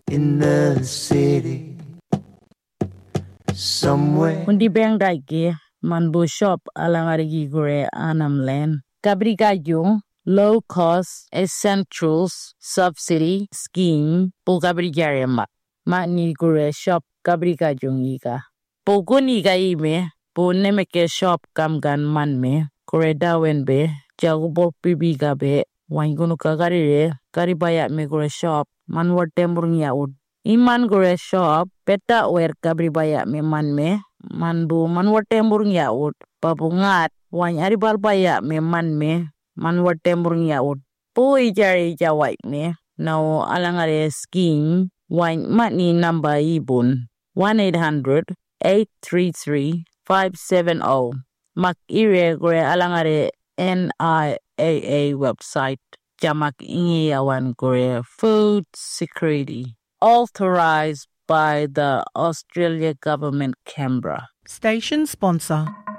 in the city somewhere. Undi bang daiki manbu shop alangarigi gore anamlen. Kabrika yung low cost essentials subsidy scheme po kabrigare ma ni gore shop kabrika yung ika. Po kuni ka ime po nemeke shop kamgan man me kore dawen be jagubo pibi ka be waingunu kagarire karibaya me gore shop man watemburng yaud. Iman gore shop peta wer kabribaya me man bu man watemburng yaud babungat wain aribal baya me man watemburng yaud po ijari jawai me now alangare scheme wain matni number ibun 1-800-833-570 mak ire gore alangare NIAA website jamak ingi awan gore food security authorized by the Australia government Canberra. Station sponsor.